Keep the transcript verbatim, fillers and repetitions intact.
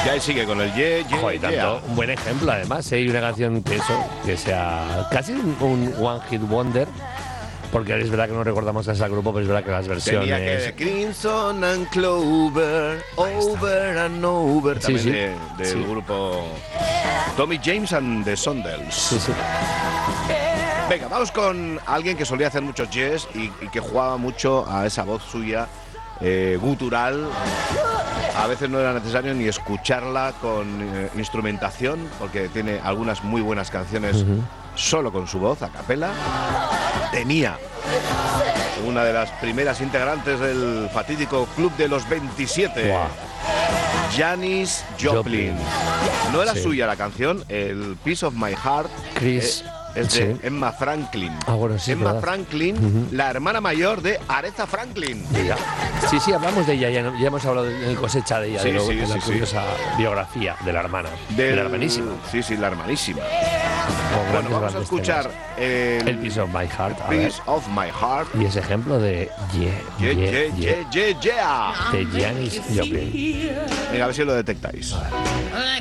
Ya sigue con el ye, ye, Joder, tanto, yeah. un buen ejemplo además, ¿eh? Y una canción que eso, que sea casi un, un One Hit Wonder, porque es verdad que no recordamos a ese grupo, pero es verdad que las versiones... Tenía que de Crimson and Clover, Over and Over, Sí, también sí. de- del Sí. grupo Tommy James and the Sondels. Sí, sí. Venga, vamos con alguien que solía hacer muchos jazz y, y que jugaba mucho a esa voz suya eh, gutural. A veces no era necesario ni escucharla con eh, instrumentación, porque tiene algunas muy buenas canciones Uh-huh. solo con su voz, a capela. Tenía una de las primeras integrantes del fatídico Club de los veintisiete, Guau. Janis Joplin. Joplin. No era Sí. suya la canción, el Piece of My Heart. Chris, eh, es de sí. Emma Franklin. Ah, bueno, sí, Emma verdad. Franklin, Ujú. la hermana mayor de Aretha Franklin. Ya. Sí, sí, hablamos de ella, ya, no- ya hemos hablado de, de cosecha de ella, Sí, de, lo- sí, de la sí, sí. curiosa biografía de la hermana, de Del- la hermanísima. Sí, sí, la hermanísima. Con Bueno, grandes, vamos a grandes escuchar temas. el, El Piece of My Heart, a ver. Piece of My Heart. Y ese ejemplo de Yeah, Yeah, yeah, yeah, yeah, yeah, yeah, yeah. de Janis Joplin. Venga, a ver si lo detectáis.